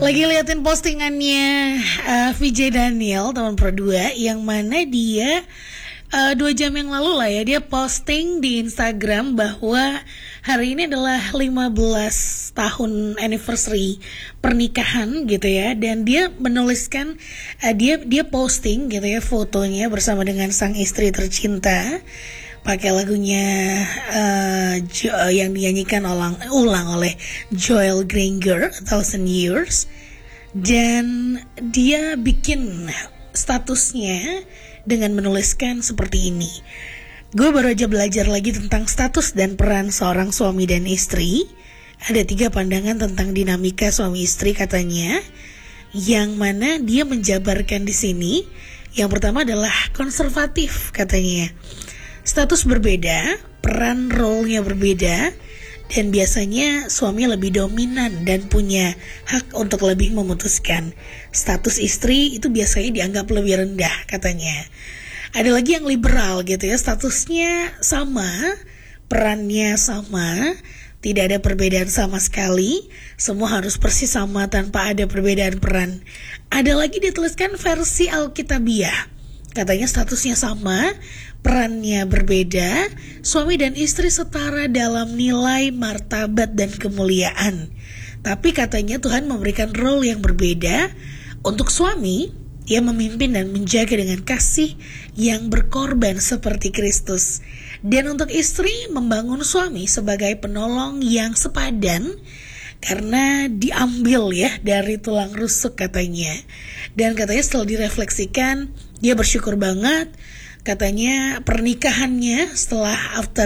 Lagi liatin postingannya VJ Daniel teman Pro 2, yang mana dia 2 jam yang lalu lah ya, dia posting di Instagram bahwa hari ini adalah 15 tahun anniversary pernikahan gitu ya. Dan dia menuliskan, dia posting gitu ya fotonya bersama dengan sang istri tercinta, pakai lagunya yang dinyanyikan ulang oleh Joel Granger, A Thousand Years. Dan dia bikin statusnya dengan menuliskan seperti ini: gue baru aja belajar lagi tentang status dan peran seorang suami dan istri. Ada 3 pandangan tentang dinamika suami istri katanya, yang mana dia menjabarkan di sini. Yang pertama adalah konservatif katanya. Status berbeda, peran role-nya berbeda, dan biasanya suami lebih dominan dan punya hak untuk lebih memutuskan. Status istri itu biasanya dianggap lebih rendah katanya. Ada lagi yang liberal gitu ya, statusnya sama, perannya sama, tidak ada perbedaan sama sekali, semua harus persis sama tanpa ada perbedaan peran. Ada lagi dituliskan versi Alkitabiah, katanya statusnya sama, perannya berbeda, suami dan istri setara dalam nilai, martabat, dan kemuliaan. Tapi katanya Tuhan memberikan role yang berbeda. Untuk suami, dia memimpin dan menjaga dengan kasih yang berkorban seperti Kristus. Dan untuk istri, membangun suami sebagai penolong yang sepadan, karena diambil ya dari tulang rusuk katanya. Dan katanya setelah direfleksikan, dia bersyukur banget. Katanya pernikahannya setelah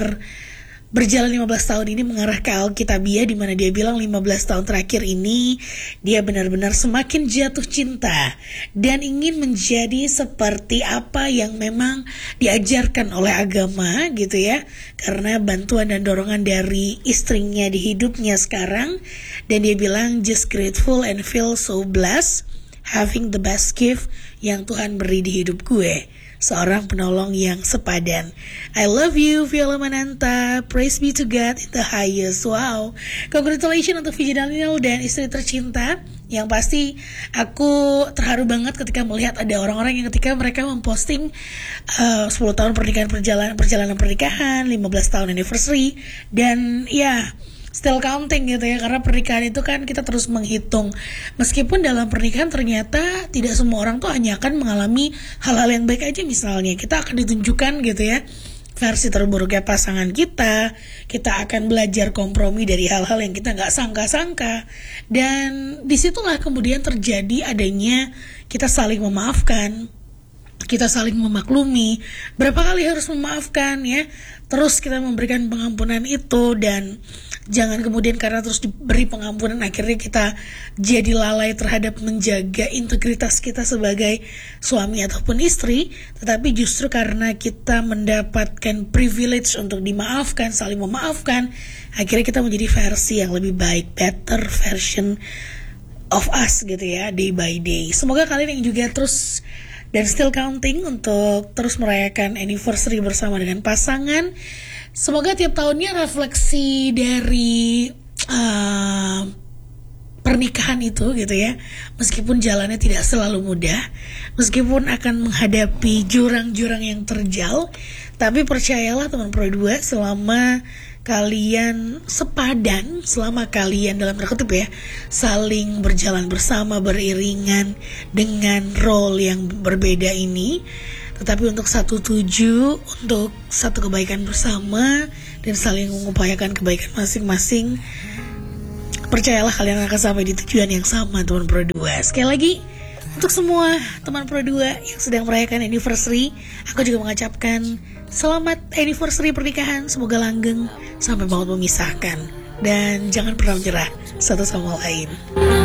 berjalan 15 tahun ini mengarah ke Alkitabiah, di mana dia bilang 15 tahun terakhir ini dia benar-benar semakin jatuh cinta dan ingin menjadi seperti apa yang memang diajarkan oleh agama gitu ya, karena bantuan dan dorongan dari istrinya di hidupnya sekarang. Dan dia bilang, just grateful and feel so blessed having the best gift yang Tuhan beri di hidup gue, seorang penolong yang sepadan. I love you Viola Mananta, praise be to God in the highest. Wow, congratulations untuk VJ Daniel dan istri tercinta. Yang pasti aku terharu banget ketika melihat ada orang-orang yang ketika mereka memposting 10 tahun perjalanan pernikahan, 15 tahun anniversary, dan ya still counting gitu ya, karena pernikahan itu kan kita terus menghitung. Meskipun dalam pernikahan ternyata tidak semua orang tuh hanya akan mengalami hal-hal yang baik aja. Misalnya kita akan ditunjukkan gitu ya versi terburuknya pasangan kita akan belajar kompromi dari hal-hal yang kita gak sangka-sangka. Dan disitulah kemudian terjadi adanya kita saling memaafkan, kita saling memaklumi. Berapa kali harus memaafkan ya, terus kita memberikan pengampunan itu. Dan jangan kemudian karena terus diberi pengampunan akhirnya kita jadi lalai terhadap menjaga integritas kita sebagai suami ataupun istri. Tetapi justru karena kita mendapatkan privilege untuk dimaafkan, saling memaafkan, akhirnya kita menjadi versi yang lebih baik, better version of us gitu ya, day by day. Semoga kalian yang juga terus dan still counting untuk terus merayakan anniversary bersama dengan pasangan, semoga tiap tahunnya refleksi dari pernikahan itu gitu ya. Meskipun jalannya tidak selalu mudah, meskipun akan menghadapi jurang-jurang yang terjal, tapi percayalah teman Pro 2, selama kalian sepadan, selama kalian dalam tanda kutip ya saling berjalan bersama beriringan dengan role yang berbeda ini, tetapi untuk satu tuju, untuk satu kebaikan bersama dan saling mengupayakan kebaikan masing-masing, percayalah kalian akan sampai di tujuan yang sama teman Pro 2. Sekali lagi untuk semua teman Pro 2 yang sedang merayakan anniversary, aku juga mengucapkan selamat anniversary pernikahan. Semoga langgeng sampai maut memisahkan, dan jangan pernah menyerah satu sama lain.